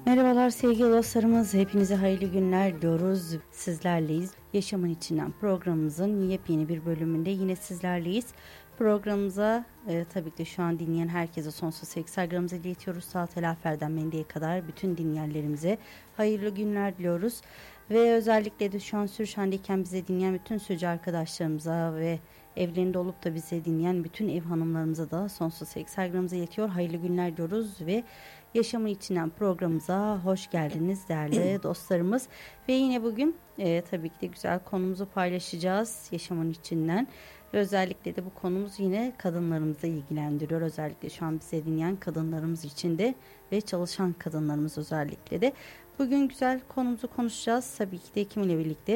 Merhabalar sevgili dostlarımız, hepinize hayırlı günler diliyoruz. Sizlerleyiz. Yaşamın içinden programımızın yepyeni bir bölümünde yine sizlerleyiz. Programımıza tabii ki şu an dinleyen herkese sonsuz saygılarımızı iletiyoruz. Sağ Telafer'den Mendi'ye kadar bütün dinleyenlerimize hayırlı günler diliyoruz. Ve özellikle de şu an Sürşen'deyken bize dinleyen bütün sürücü arkadaşlarımıza ve evlerinde olup da bize dinleyen bütün ev hanımlarımıza da sonsuz saygılarımızı iletiyor. Hayırlı günler diyoruz ve Yaşamın İçinden programımıza hoş geldiniz değerli dostlarımız. Ve yine bugün tabii ki de güzel konumuzu paylaşacağız Yaşamın İçinden. Ve özellikle de bu konumuz yine kadınlarımızı ilgilendiriyor. Özellikle şu an bize dinleyen kadınlarımız için de ve çalışan kadınlarımız özellikle de. Bugün güzel konumuzu konuşacağız. Tabii ki de kiminle birlikte?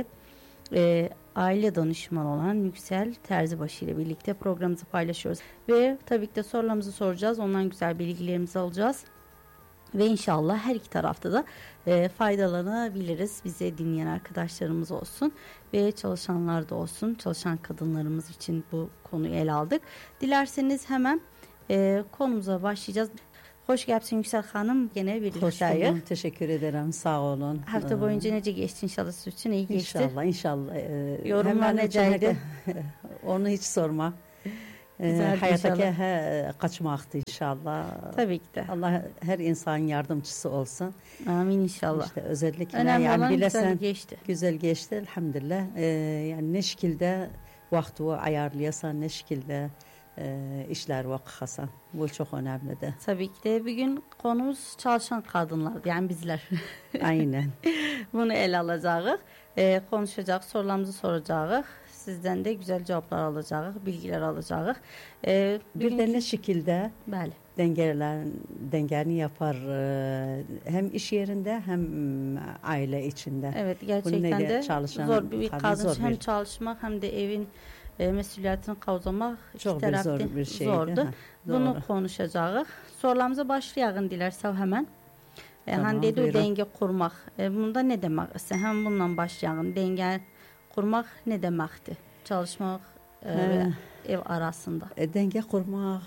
Aile danışmanı olan Yüksel Terzibaşı ile birlikte programımızı paylaşıyoruz. Ve tabii ki de sorularımızı soracağız. Ondan güzel bilgilerimizi alacağız. Ve inşallah her iki tarafta da faydalanabiliriz. Bize dinleyen arkadaşlarımız olsun ve çalışanlar da olsun. Çalışan kadınlarımız için bu konuyu ele aldık. Dilerseniz hemen konumuza başlayacağız. Hoş geldin Yüksel Hanım. Gene birlikte. Hoş buldum. Teşekkür ederim. Sağ olun. Hafta boyunca nece geçti inşallah sizin için? İyi geçti. İnşallah. Yorumlar neceydi? Onu hiç sorma. Hayattaki kaçmaktı inşallah. Tabii ki de. Allah her insanın yardımcısı olsun. Amin inşallah. İşte özellikle önemli yani olan bilesen, güzel geçti. Güzel geçti elhamdülillah. Yani ne şekilde vakti ayarlayasan, ne şekilde işler vakıhasan. Bu çok önemli de. Tabii ki de bir gün konumuz çalışan kadınlar, yani bizler. Aynen. Bunu ele alacağız. Konuşacak, sorularımızı soracağız. Sizden de güzel cevaplar alacağız, bilgiler alacağız. Bir de ne şekilde bəli, dengeni yapar hem iş yerinde hem aile içinde. Evet, gerçekten de zor bir kadın zor hem çalışmak hem de evin mesuliyetini kavramak çok zor bir şeydi. Zordu. Bunu konuşacağız. Sorularımıza başlayalım dilersen hemen. Tamam, hani dedi buyurun. Denge kurmak. Bunda ne demek? Hem bundan başlayalım. Denge kurmak ne demekti? Çalışmak ve ev arasında. Denge kurmak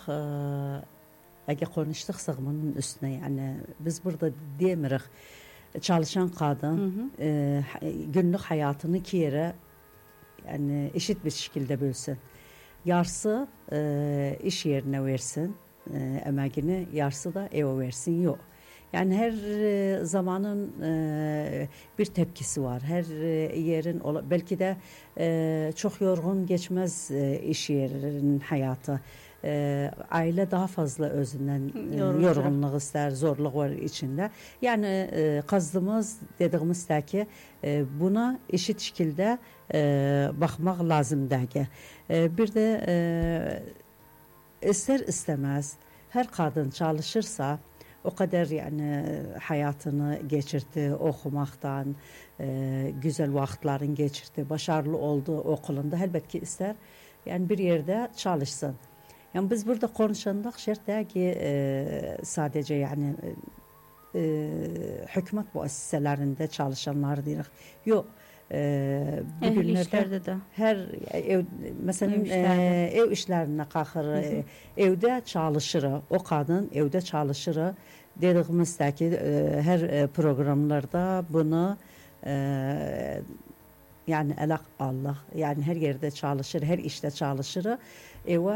eğer konuştuksa bunun üstüne, yani biz burada demirik çalışan kadın günlük hayatını iki yere yani eşit bir şekilde bölsün. Yarısı iş yerine versin emeğini, yarısı da eve versin. Yok. Yani her zamanın bir tepkisi var. Her yerin belki de çok yorgun geçmez iş yerinin hayatı. Aile daha fazla özünden yorgunluk ister, zorluk var içinde. Yani kazdığımız dediğimiz ki buna eşit şekilde bakmak lazım ki. Bir de ister istemez her kadın çalışırsa o kadar yani hayatını geçirdi okumaktan, güzel vakitlerini geçirdi, başarılı oldu okulunda, elbette ister yani bir yerde çalışsın. Yani biz burada konuşandak şart değil ki sadece yani hükümet müesseselerinde çalışanlar değil. Yok. Bugünlerde de her ev, mesela ev işlerine kalkır, evde çalışır, o kadın evde çalışır dediğimizdeki her programlarda bunu yani elak Allah, yani her yerde çalışır, her işte çalışır, eve